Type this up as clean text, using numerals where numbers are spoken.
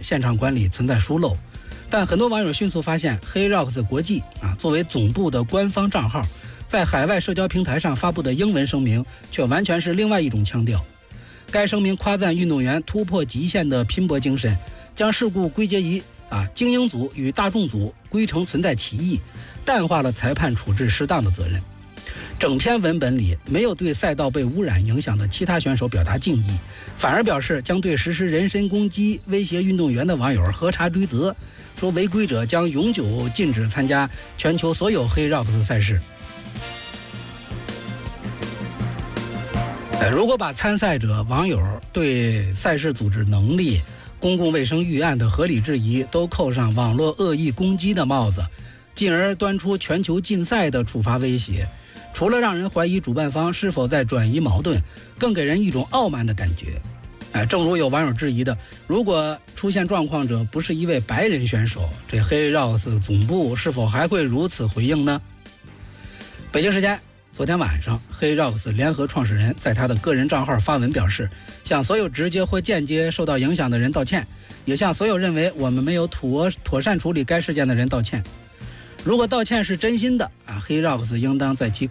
现场管理存在疏漏。但很多网友迅速发现，黑 Rocks 国际作为总部的官方账号，在海外社交平台上发布的英文声明却完全是另外一种腔调。该声明夸赞运动员突破极限的拼搏精神，将事故归结于精英组与大众组规程存在歧义，淡化了裁判处置失当的责任。整篇文本里没有对赛道被污染影响的其他选手表达敬意，反而表示将对实施人身攻击、威胁运动员的网友核查追责，说违规者将永久禁止参加全球所有黑 Rocks 赛事。如果把参赛者、网友对赛事组织能力、公共卫生预案的合理质疑都扣上网络恶意攻击的帽子，进而端出全球禁赛的处罚威胁，除了让人怀疑主办方是否在转移矛盾，更给人一种傲慢的感觉。正如有网友质疑的，如果出现状况者不是一位白人选手，这黑 Rocks 总部是否还会如此回应呢？北京时间昨天晚上，黑 Rocks 联合创始人在他的个人账号发文表示，向所有直接或间接受到影响的人道歉，也向所有认为我们没有妥善处理该事件的人道歉。如果道歉是真心的黑 Rocks 应当在其